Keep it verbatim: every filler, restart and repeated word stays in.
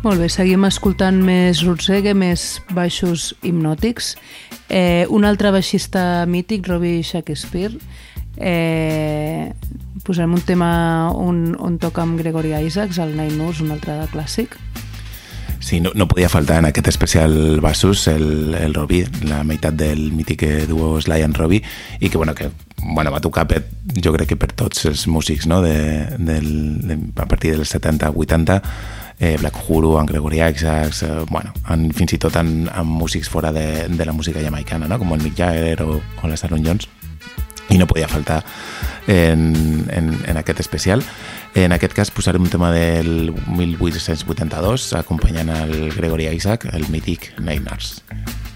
Molt bé, seguim escoltant més roots reggae, més baixos hipnòtics. Eh, un altre baixista mític, Robbie Shakespeare. Eh, posarem un tema on, on toca amb Gregory Isaacs, el Nine News, un altre clàssic. Sí, no, no podia faltar en aquest especial bassos el, el Robbie, la meitat del mític duo Sly and Robbie, i que, bueno, que bueno, va tocar per, jo crec que per tots els músics, no? de, del, de, a partir dels setanta vuitanta, eh, Black Uhuru, en Gregory Isaacs, eh, bueno, en, fins i tot en, en músics fora de, de la música jamaicana, no? Com el Mick Jagger o, o la Sharon Jones, i no podia faltar en, en, en aquest especial. En aquest cas posarem un tema del mil vuit-cents vuitanta-dos acompanyant el Gregory Isaac, el mític Nine Nars.